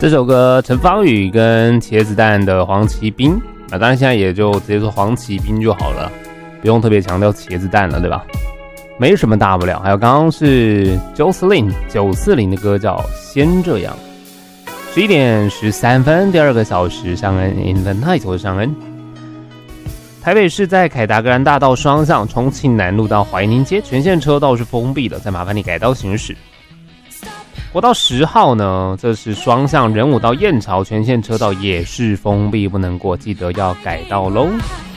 这首歌陈芳语跟茄子蛋的黄奇斌，当然现在也就直接说黄奇斌就好了，不用特别强调茄子蛋了，对吧？没什么大不了。还有刚刚是 Jocelyn 940的歌叫《先这样》。11点13分，第2个小时，尚恩 in the night， 我是尚恩。台北市在凯达格兰大道双向，重庆南路到怀宁街全线车道是封闭的，再麻烦你改道行驶。国道10号呢，这是双向仁武到燕巢全线车道也是封闭，不能过，记得要改道喽。